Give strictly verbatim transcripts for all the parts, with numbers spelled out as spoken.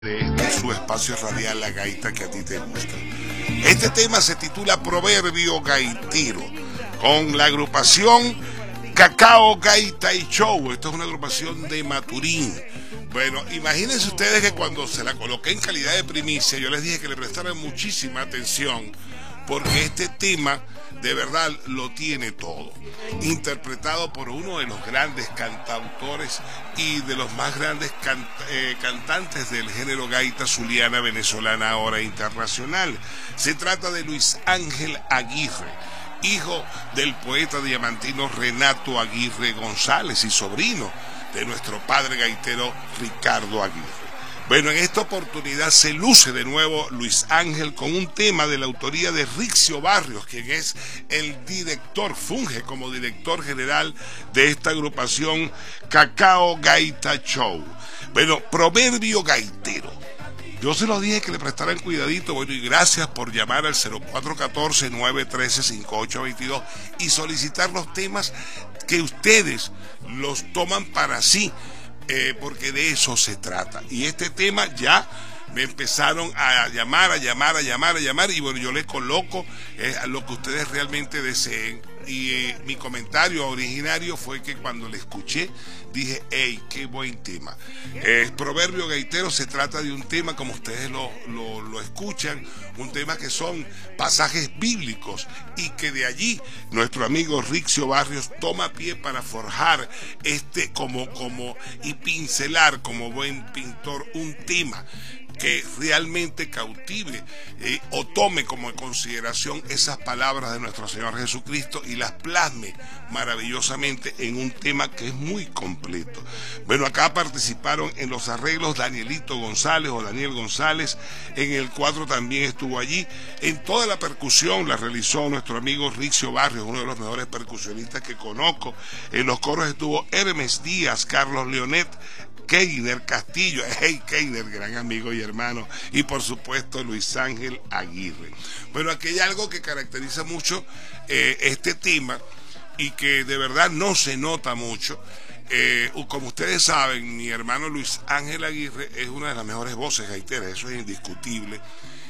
de este su espacio radial, La Gaita que a ti te gusta. Este tema se titula Proverbio Gaitero, con la agrupación Cacao Gaita y Show. Esto es una agrupación de Maturín. Bueno, imagínense ustedes que cuando se la coloqué en calidad de primicia, yo les dije que le prestaran muchísima atención, porque este tema de verdad lo tiene todo, interpretado por uno de los grandes cantautores y de los más grandes can eh, cantantes del género gaita zuliana venezolana, ahora internacional. Se trata de Luis Ángel Aguirre, hijo del poeta diamantino Renato Aguirre González y sobrino de nuestro padre gaitero Ricardo Aguirre. Bueno, en esta oportunidad se luce de nuevo Luis Ángel con un tema de la autoría de Rixio Barrios, quien es el director, funge como director general de esta agrupación Cacao Gaita Show. Bueno, Proverbio Gaitero. Yo se los dije que le prestaran cuidadito, bueno, y gracias por llamar al cero cuatro uno cuatro, nueve uno tres, cinco ocho dos dos y solicitar los temas que ustedes los toman para sí. Eh, porque de eso se trata. Y este tema ya me empezaron a llamar, a llamar, a llamar, a llamar, y bueno, yo les coloco eh, lo que ustedes realmente deseen. Y eh, mi comentario originario fue que cuando le escuché dije, hey, qué buen tema. Eh, Proverbio Gaitero se trata de un tema, como ustedes lo, lo, lo escuchan, un tema que son pasajes bíblicos, y que de allí nuestro amigo Rixio Barrios toma pie para forjar este como, como y pincelar como buen pintor un tema que realmente cautive eh, o tome como en consideración esas palabras de nuestro Señor Jesucristo y las plasme maravillosamente en un tema que es muy completo. Bueno, acá participaron en los arreglos Danielito González o Daniel González, en el cuatro también estuvo allí, en toda la percusión la realizó nuestro amigo Rixio Barrios, uno de los mejores percusionistas que conozco. En los coros estuvo Hermes Díaz, Carlos Leonet, Keiner Castillo, hey Keiner, gran amigo y hermano, y por supuesto Luis Ángel Aguirre. Bueno, aquí hay algo que caracteriza mucho eh, este tema y que de verdad no se nota mucho. Eh, como ustedes saben, mi hermano Luis Ángel Aguirre es una de las mejores voces gaiteras, eso es indiscutible,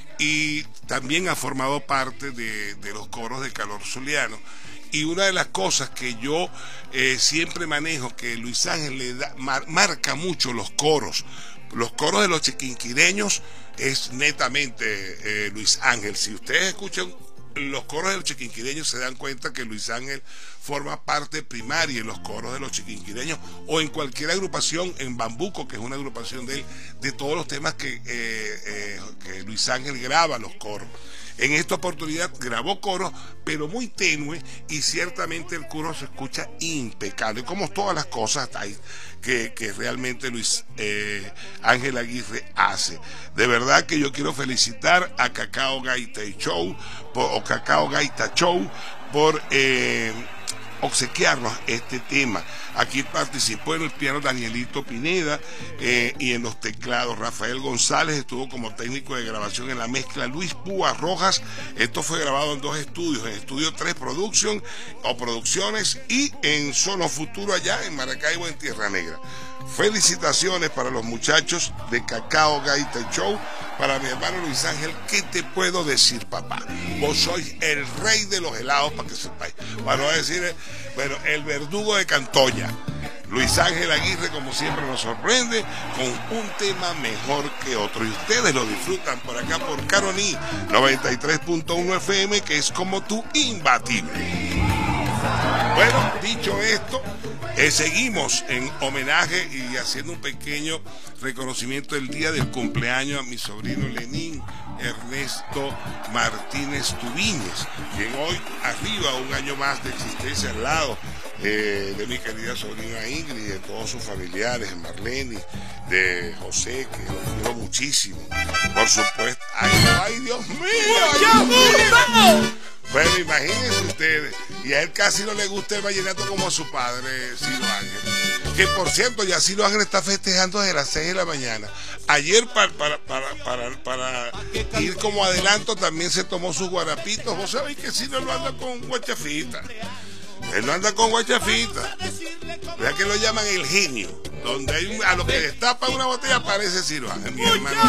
y también ha formado parte de, de los coros de Calor Zuliano. Y una de las cosas que yo eh, siempre manejo, que Luis Ángel le da, mar, marca mucho los coros. Los coros de los chiquinquireños es netamente eh, Luis Ángel. Si ustedes escuchan los coros de los chiquinquireños, se dan cuenta que Luis Ángel forma parte primaria en los coros de los chiquinquireños, o en cualquier agrupación, en Bambuco, que es una agrupación de él, de todos los temas que, eh, eh, que Luis Ángel graba los coros. En esta oportunidad grabó coros, pero muy tenue, y ciertamente el coro se escucha impecable, como todas las cosas que, que realmente Luis eh, Ángel Aguirre hace. De verdad que yo quiero felicitar a Cacao Gaita Show, por, o Cacao Gaita Show, por eh, obsequiarnos este tema. Aquí participó en el piano Danielito Pineda eh, y en los teclados Rafael González, estuvo como técnico de grabación en la mezcla Luis Púa Rojas. Esto fue grabado en dos estudios, en Estudio tres Production o Producciones y en Sono Futuro allá en Maracaibo, en Tierra Negra. Felicitaciones para los muchachos de Cacao Gaita Show. Para mi hermano Luis Ángel, ¿qué te puedo decir, papá? Vos sois el rey de los helados, para que sepáis. Para no decir, bueno, el verdugo de Cantoya. Luis Ángel Aguirre, como siempre, nos sorprende con un tema mejor que otro. Y ustedes lo disfrutan por acá, por Caroní noventa y tres punto uno F M, que es como tu imbatible. Bueno, dicho esto, eh, seguimos en homenaje y haciendo un pequeño reconocimiento del día del cumpleaños a mi sobrino Lenín Ernesto Martínez Tubiñez, quien hoy arriba un año más de existencia al lado eh, de mi querida sobrina Ingrid y de todos sus familiares, de Marlene, de José, que lo quiero muchísimo, por supuesto. ¡Ay, ay Dios mío! ¡Ay, Dios mío! Bueno, imagínense ustedes, y a él casi no le gusta el vallenato como a su padre, Ciro Ángel. Que por cierto, ya Ciro Ángel está festejando desde las seis de la mañana. Ayer, para, para, para, para, para ir como adelanto, también se tomó sus guarapitos. Vos sabéis que Ciro no anda con guachafita. Él no anda con guachafita. Vea que lo llaman el genio. donde hay un, a lo que destapa una botella parece cirujano, mi hermano.